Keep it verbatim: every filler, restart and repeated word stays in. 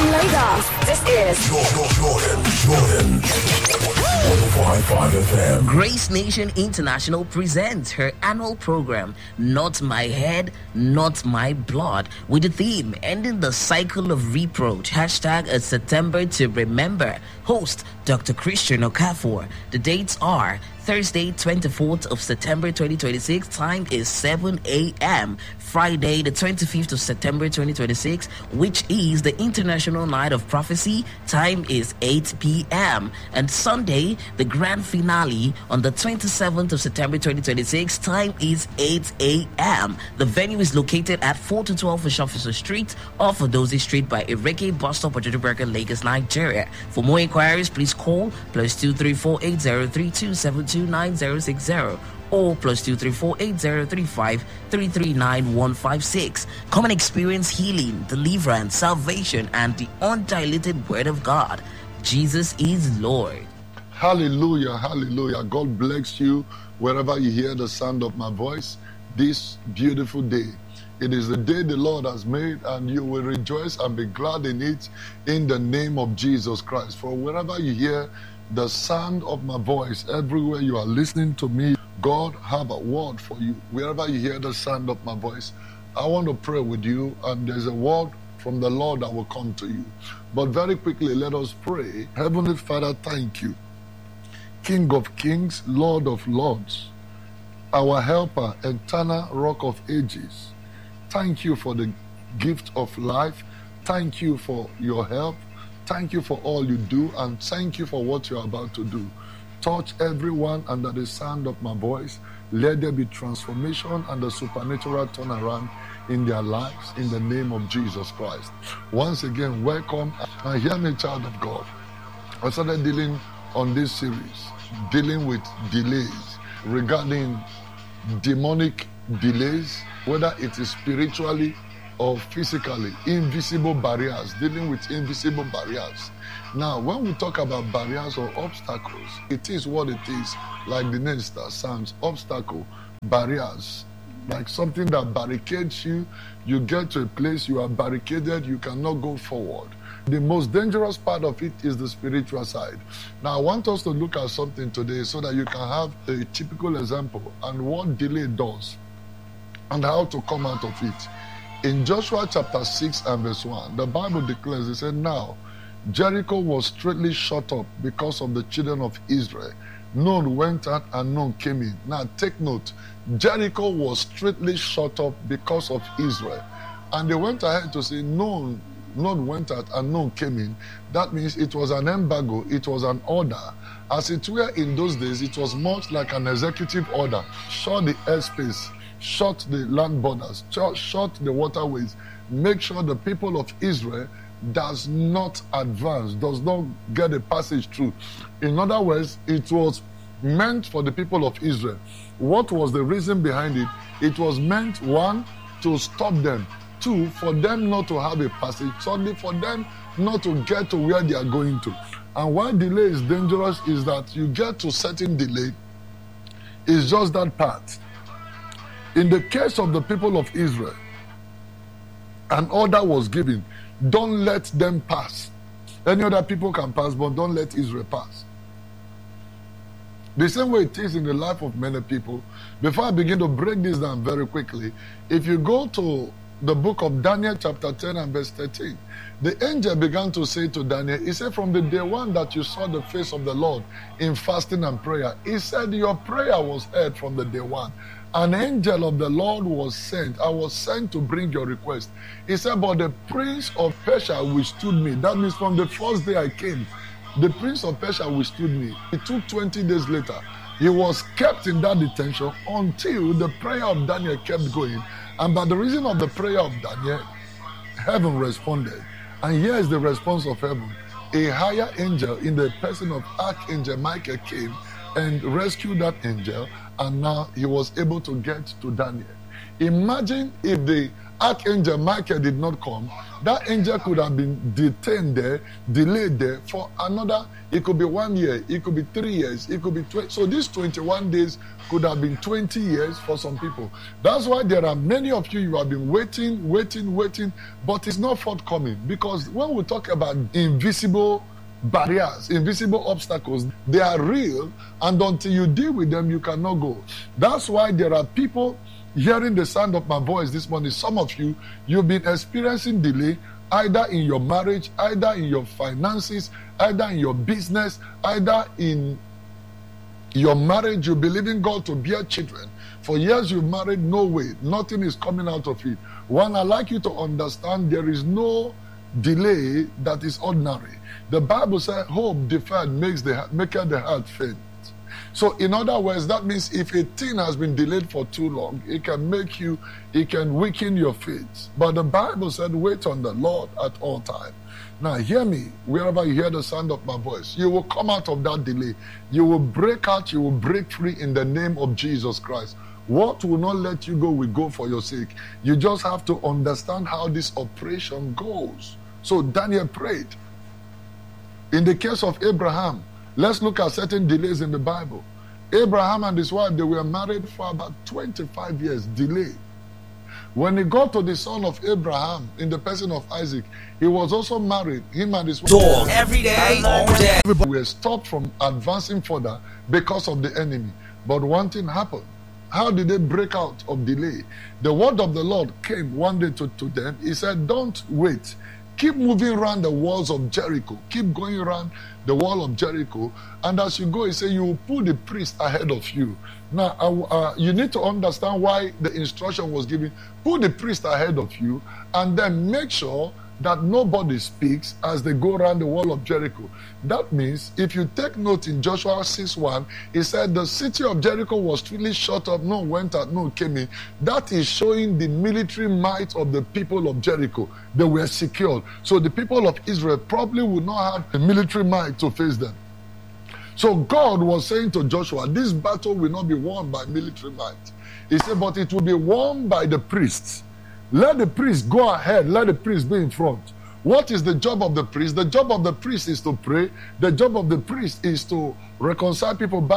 from Lagos, this is Jordan, Jordan, one oh five point five F M. Grace Nation International presents her annual program, Not My Head, Not My Blood, with the theme, Ending the Cycle of Reproach, hashtag a September to Remember. Host, Doctor Christian Okafor. The dates are Thursday, twenty-fourth of September twenty twenty-six, time is seven a.m. Friday, the twenty-fifth of September twenty twenty-six, which is the International Night of Prophecy, time is eight p.m. And Sunday, the grand finale on the twenty-seventh of September twenty twenty-six, time is eight a.m. The venue is located at four to twelve Officer Street, off of Dozie Street by Ireke Bus Stop, Ojodubergen, Lagos, Nigeria. For more inquiries, please call plus two three four eight zero three two seven two nine zero six zero or plus two three four eight zero three five three three nine one five six. Come and experience healing, deliverance, salvation, and the undiluted word of God. Jesus is Lord. Hallelujah, hallelujah. God bless you wherever you hear the sound of my voice this beautiful day. It is the day the Lord has made, and you will rejoice and be glad in it in the name of Jesus Christ. For wherever you hear the sound of my voice, everywhere you are listening to me, God have a word for you. Wherever you hear the sound of my voice, I want to pray with you, and there's a word from the Lord that will come to you. But very quickly, let us pray. Heavenly Father, thank you. King of kings, Lord of lords, our helper, eternal rock of ages. Thank you for the gift of life. Thank you for your help. Thank you for all you do, and thank you for what you're about to do. Touch everyone under the sound of my voice. Let there be transformation and a supernatural turnaround in their lives in the name of Jesus Christ. Once again, welcome. And hear me, child of God. I started dealing on this series, dealing with delays, regarding demonic delays, whether it is spiritually or physically, invisible barriers, dealing with invisible barriers. Now, when we talk about barriers or obstacles, it is what it is, like the name sounds, obstacle, barriers, like something that barricades you. You get to a place, you are barricaded, you cannot go forward. The most dangerous part of it is the spiritual side. Now, I want us to look at something today so that you can have a typical example and what delay does and how to come out of it. In Joshua chapter six and verse one, the Bible declares, it said, now Jericho was straightly shut up because of the children of Israel. None went out and none came in. Now take note, Jericho was straightly shut up because of Israel. And they went ahead to say, none, none went out and none came in. That means it was an embargo, it was an order. As it were in those days, it was much like an executive order. Shut the airspace, shut the land borders, shut the waterways, make sure the people of Israel does not advance, does not get a passage through. In other words, it was meant for the people of Israel. What was the reason behind it? It was meant, one, to stop them. Two, for them not to have a passage. Thirdly, for them not to get to where they are going to. And why delay is dangerous is that you get to certain delay, it's just that part. In the case of the people of Israel, an order was given. Don't let them pass. Any other people can pass, but don't let Israel pass. The same way it is in the life of many people. Before I begin to break this down very quickly, if you go to the book of Daniel chapter ten and verse thirteen, the angel began to say to Daniel, he said, from the day one that you saw the face of the Lord in fasting and prayer, he said your prayer was heard from the day one. An angel of the Lord was sent. I was sent to bring your request. He said, but the prince of Persia withstood me. That means from the first day I came, the prince of Persia withstood me. It took twenty days later. He was kept in that detention until the prayer of Daniel kept going. And by the reason of the prayer of Daniel, heaven responded. And here is the response of heaven. A higher angel in the person of Archangel Michael came and rescued that angel, and now he was able to get to Daniel. Imagine if the Archangel Michael did not come, that angel could have been detained there, delayed there for another, it could be one year, it could be three years, it could be twenty. So these twenty-one days could have been twenty years for some people. That's why there are many of you, you have been waiting, waiting, waiting, but it's not forthcoming. Because when we talk about invisible barriers, invisible obstacles, they are real, and until you deal with them, you cannot go. That's why there are people hearing the sound of my voice this morning. Some of you, you've been experiencing delay either in your marriage, either in your finances, either in your business, either in your marriage. You believe in God to bear children. For years you've married, no way, nothing is coming out of it. One, I'd like you to understand there is no delay that is ordinary. The Bible says hope deferred makes the maketh the heart faint. So in other words, that means if a thing has been delayed for too long, it can make you, it can weaken your faith. But the Bible said, wait on the Lord at all times. Now hear me, wherever you hear the sound of my voice, you will come out of that delay. You will break out, you will break free in the name of Jesus Christ. What will not let you go will go for your sake. You just have to understand how this operation goes. So Daniel prayed. In the case of Abraham, let's look at certain delays in the Bible. Abraham and his wife, they were married for about twenty-five years, delay. When he got to the son of Abraham, in the person of Isaac, he was also married, him and his wife. Dog, every day, all day. Everybody were stopped from advancing further because of the enemy. But one thing happened. How did they break out of delay? The word of the Lord came one day to, to them. He said, don't wait. Keep moving around the walls of Jericho. Keep going around the wall of Jericho. And as you go, he said, you will put the priest ahead of you. Now, uh, uh, you need to understand why the instruction was given. Put the priest ahead of you, and then make sure that nobody speaks as they go around the wall of Jericho. That means, if you take note in Joshua six one, it said the city of Jericho was truly shut up, no one went out, no one came in. That is showing the military might of the people of Jericho. They were secured. So the people of Israel probably would not have the military might to face them. So God was saying to Joshua, this battle will not be won by military might. He said, but it will be won by the priests. Let the priest go ahead. Let the priest be in front. What is the job of the priest? The job of the priest is to pray. The job of the priest is to reconcile people back